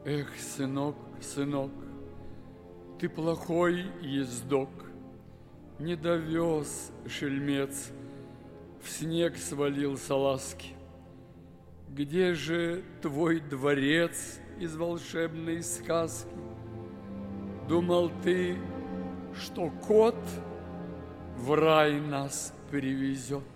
Эх, сынок, сынок, ты плохой ездок, не довез, шельмец, в снег свалил салазки. Где же твой дворец из волшебной сказки? Думал ты, что кот в рай нас привезет?